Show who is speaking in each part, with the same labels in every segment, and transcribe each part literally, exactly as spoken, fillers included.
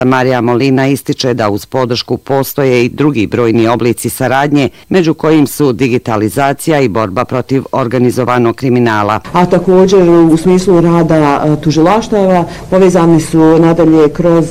Speaker 1: Marija Molina ističe da uz podršku postoje i drugi brojni oblici saradnje, među kojim su digitalizacija i borba protiv organizovanog kriminala.
Speaker 2: A također u smislu rada tužilaštava povezani su nadalje kroz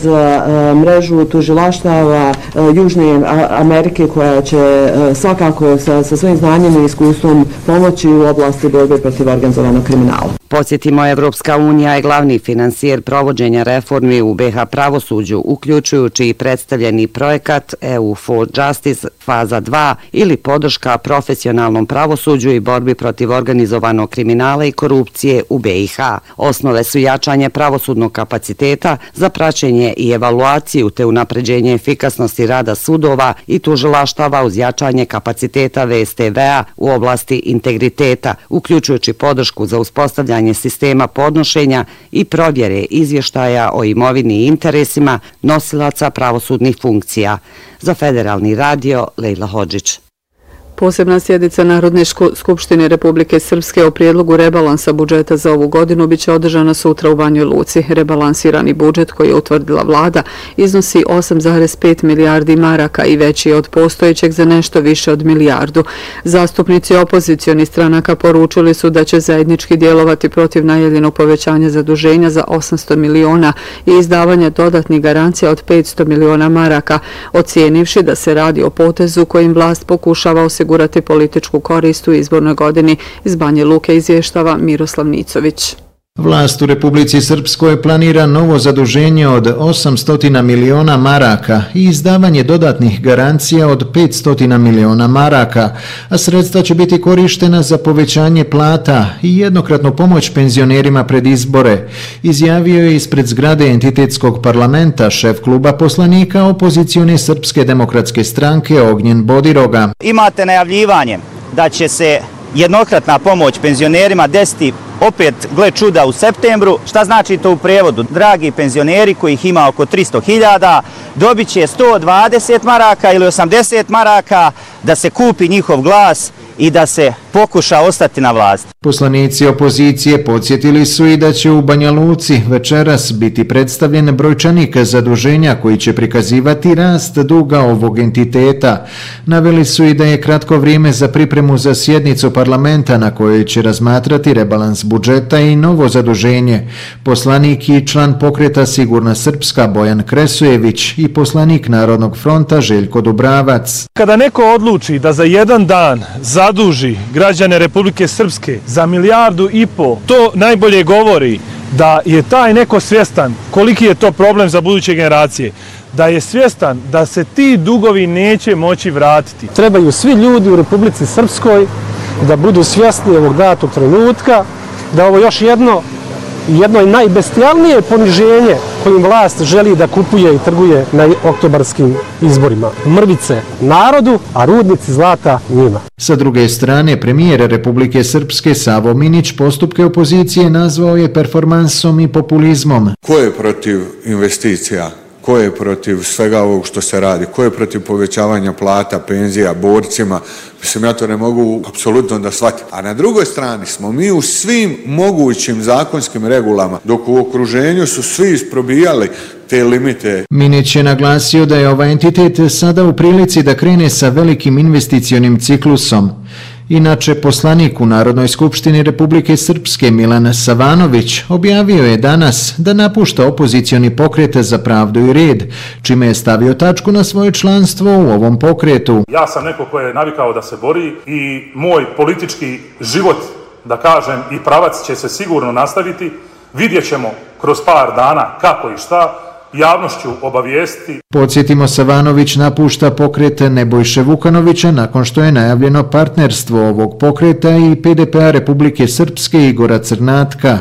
Speaker 2: mrežu tužilaštava Južne Amerike koja će svakako sa, sa svojim znanjem i iskustvom pomoći u oblasti borbe protiv organizovanog kriminala.
Speaker 1: Podsjetimo, Evropska unija je glavni finansijer provođenja reformi u be ha pravosuđu, uključujući i predstavljeni projekat E U for Justice faza dva ili podrška profesionalnom pravosuđu i borbi protiv organizovanog kriminala i korupcije u be i ha. Osnove su jačanje pravosudnog kapaciteta za praćenje i evaluaciju te unapređenje efikasnosti rada sudova i tužilaštava uz jačanje kapaciteta ve es te ve-a u oblasti integriteta, uključujući podršku za uspostavljanje sistema podnošenja i provjere izvještaja o imovini i interesima nosilaca pravosudnih funkcija. Za Federalni radio, Lejla Hodžić.
Speaker 3: Posebna sjednica Narodne skupštine Republike Srpske o prijedlogu rebalansa budžeta za ovu godinu biće održana sutra u Banjoj Luci. Rebalansirani budžet koji je utvrdila vlada iznosi osam zarez pet milijardi maraka i veći je od postojećeg za nešto više od milijardu. Zastupnici opozicionih stranaka poručili su da će zajednički djelovati protiv najavljenog povećanja zaduženja za osamsto miliona i izdavanja dodatnih garancija od petsto miliona maraka, ocijenivši da se radi o potezu kojim vlast pokušava osigurati osigurati političku korist u izbornoj godini. Iz Banje Luke izvještava Miroslav Nicović.
Speaker 4: Vlast u Republici Srpskoj planira novo zaduženje od osamsto miliona maraka i izdavanje dodatnih garancija od petsto miliona maraka, a sredstva će biti korištena za povećanje plata i jednokratnu pomoć penzionerima pred izbore, izjavio je ispred zgrade entitetskog parlamenta šef kluba poslanika opozicione Srpske demokratske stranke Ognjen Bodiroga.
Speaker 5: Imate najavljivanje da će se jednokratna pomoć penzionerima desiti opet, gle čuda, u septembru. Šta znači to u prevodu? Dragi penzioneri, kojih ima oko tristo hiljada, dobit će sto dvadeset maraka ili osamdeset maraka da se kupi njihov glas i da se pokuša ostati na vlasti.
Speaker 4: Poslanici opozicije podsjetili su i da će u Banja Luci večeras biti predstavljen brojčanik zaduženja koji će prikazivati rast duga ovog entiteta. Naveli su i da je kratko vrijeme za pripremu za sjednicu parlamenta na kojoj će razmatrati rebalans budžeta i novo zaduženje. Poslanik i član pokreta Sigurna Srpska Bojan Kresojević i poslanik Narodnog fronta Željko Dubravac.
Speaker 6: Kada neko odluči da za jedan dan zaduži građane Republike Srpske za milijardu i po, to najbolje govori da je taj neko svjestan koliki je to problem za buduće generacije, da je svjestan da se ti dugovi neće moći vratiti.
Speaker 7: Trebaju svi ljudi u Republici Srpskoj da budu svjesni ovog datog trenutka, da ovo još jedno jedno najbestijalnije poniženje kojim vlast želi da kupuje i trguje na oktobarskim izborima. Mrvice narodu, a rudnici zlata njima.
Speaker 4: Sa druge strane, premijer Republike Srpske Savo Minić postupke opozicije nazvao je performansom i populizmom.
Speaker 8: Ko je protiv investicija? Ko je protiv svega ovog što se radi? Ko je protiv povećavanja plata, penzija, borcima? Mislim, ja to ne mogu apsolutno da shvatim. A na drugoj strani smo mi u svim mogućim zakonskim regulama, dok u okruženju su svi isprobijali te limite.
Speaker 4: Minić je naglasio da je ovaj entitet sada u prilici da krene sa velikim investicionim ciklusom. Inače, poslanik u Narodnoj skupštini Republike Srpske Milan Savanović objavio je danas da napušta opozicioni pokret za pravdu i red, čime je stavio tačku na svoje članstvo u ovom pokretu.
Speaker 9: Ja sam neko ko je navikao da se bori i moj politički život, da kažem, i pravac će se sigurno nastaviti. Vidjet ćemo kroz par dana kako i šta, javnošću obavijesti.
Speaker 4: Podsjetimo, Savanović napušta pokret Nebojše Vukanovića nakon što je najavljeno partnerstvo ovog pokreta i pe de pe-a Republike Srpske Igora Crnatka.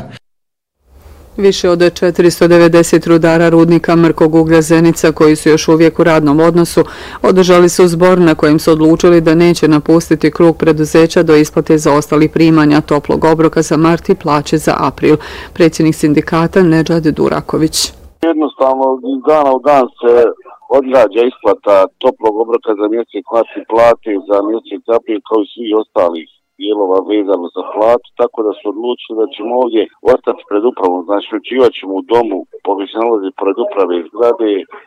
Speaker 3: Više od četiristo devedeset rudara rudnika mrkog uglja Zenica, koji su još uvijek u radnom odnosu, održali su zbor na kojem su odlučili da neće napustiti krug preduzeća do isplate zaostalih primanja toplog obroka za mart i plaće za april. Predsjednik sindikata Nedžad Duraković.
Speaker 10: Jednostavno, iz dana u dan se odgađa isplata toplog obroka za mjesec mart i plate za mjesec april kao i svi ostalih dijelova vezano za platu, tako da su odlučili da ćemo ovdje ostati pred upravom. Znači, učivat ćemo u domu, pošto se nalazi pred uprave zgrade,